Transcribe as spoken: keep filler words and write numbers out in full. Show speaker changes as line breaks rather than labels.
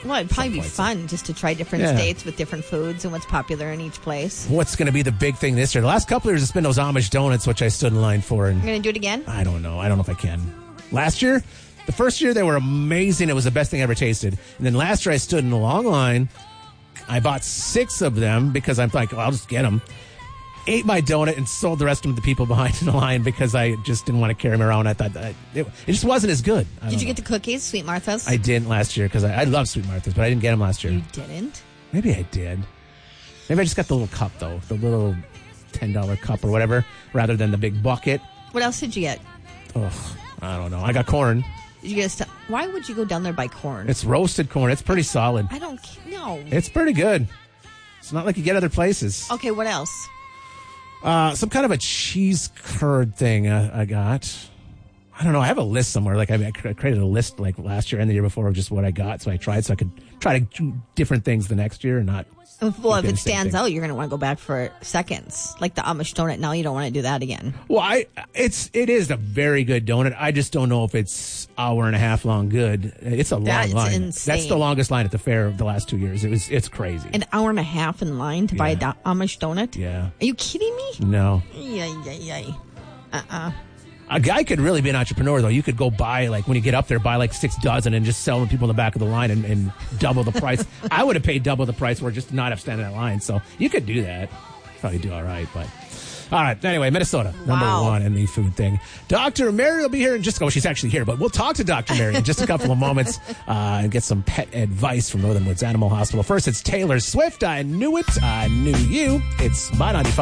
Well, it'd probably be fun just to try different yeah. states with different foods and what's popular in each place.
What's going to be the big thing this year? The last couple of years, it's been those Amish donuts, which I stood in line for. And
You're going to do it again?
I don't know. I don't know if I can. Last year, the first year, they were amazing. It was the best thing I ever tasted. And then last year, I stood in a long line. I bought six of them because I'm like, oh, I'll just get them. Ate my donut and sold the rest of them to the people behind in the line because I just didn't want to carry them around. I thought that it, it just wasn't as good.
Did you
know.
get the cookies, Sweet Martha's?
I didn't last year because I, I love Sweet Martha's, but I didn't get them last year.
You didn't?
Maybe I did. Maybe I just got the little cup, though. The little ten dollar cup or whatever, rather than the big bucket.
What else did you get?
Oh, I don't know. I got corn.
Did you get st- Why would you go down there by corn?
It's roasted corn. It's pretty solid.
I don't know.
It's pretty good. It's not like you get other places.
Okay, what else?
Uh, some kind of a cheese curd thing uh, I got. I don't know. I have a list somewhere. Like I, I created a list like last year and the year before of just what I got. So I tried so I could try to do different things the next year and not.
Well, if it stands out, you're going to want to go back for seconds. Like the Amish donut. Now you don't want to do that again.
Well, I it's it is a very good donut. I just don't know if it's hour and a half long good. It's a long
That's
line.
Insane.
That's the longest line at the fair of the last two years. It was it's crazy.
An hour and a half in line to
yeah.
buy a do- Amish donut?
Yeah.
Are you kidding me?
No.
Yeah, yeah, yeah. Uh-uh.
A guy could really be an entrepreneur, though. You could go buy, like, when you get up there, buy like six dozen and just sell them to people in the back of the line and, and double the price. I would have paid double the price for just to not have stand in that line. So you could do that. Probably do all right, but. All right. Anyway, Minnesota, number
wow.
one in the food thing. Doctor Mary will be here in just, oh, she's actually here, but we'll talk to Doctor Mary in just a couple of moments uh, and get some pet advice from Northern Woods Animal Hospital. First, it's Taylor Swift. I knew it. I knew you. It's My ninety-five.